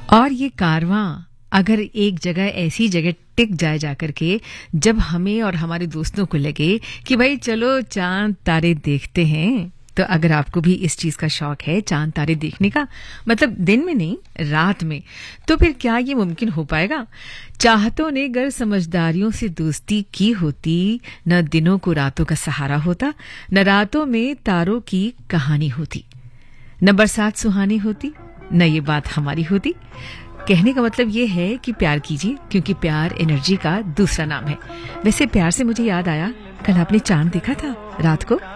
और ये कारवां अगर एक जगह ऐसी जगह टिक जाए जाकर के, जब हमें और हमारे दोस्तों को लगे कि भाई चलो चांद तारे देखते हैं, तो अगर आपको भी इस चीज का शौक है चांद तारे देखने का, मतलब दिन में नहीं रात में, तो फिर क्या ये मुमकिन हो पाएगा? चाहतों ने गर समझदारियों से दोस्ती की होती, न दिनों को रातों का सहारा होता, न रातों में तारों की कहानी होती, न बरसात सुहानी होती, न ये बात हमारी होती। कहने का मतलब ये है कि प्यार कीजिए, क्योंकि प्यार एनर्जी का दूसरा नाम है। वैसे प्यार से मुझे याद आया, कल आपने चांद देखा था रात को?